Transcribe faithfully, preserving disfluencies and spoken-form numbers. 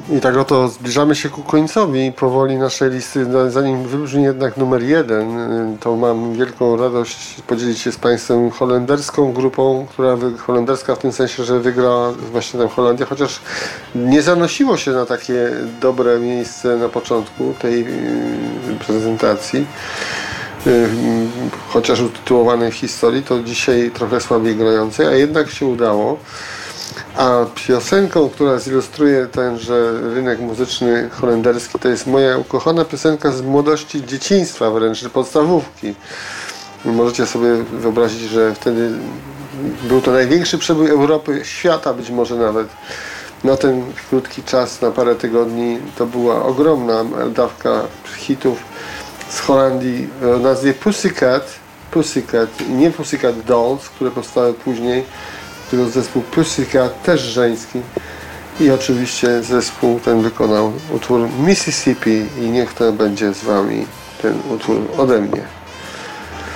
I tak oto zbliżamy się ku końcowi powoli naszej listy. Zanim wybrzmi jednak numer jeden, to mam wielką radość podzielić się z Państwem holenderską grupą, która wy, holenderska w tym sensie, że wygrała właśnie tę Holandię, chociaż nie zanosiło się na takie dobre miejsce na początku tej prezentacji, chociaż utytułowanej w historii, to dzisiaj trochę słabiej grającej, a jednak się udało. A piosenką, która zilustruje tenże rynek muzyczny holenderski, to jest moja ukochana piosenka z młodości, dzieciństwa wręcz, podstawówki. Możecie sobie wyobrazić, że wtedy był to największy przebój Europy, świata być może nawet. Na ten krótki czas, na parę tygodni, to była ogromna dawka hitów z Holandii o nazwie Pussycat, Pussycat i nie Pussycat Dolls, które powstały później, tylko zespół Pussycat, też żeński, i oczywiście zespół ten wykonał utwór Mississippi i niech to będzie z Wami ten utwór ode mnie.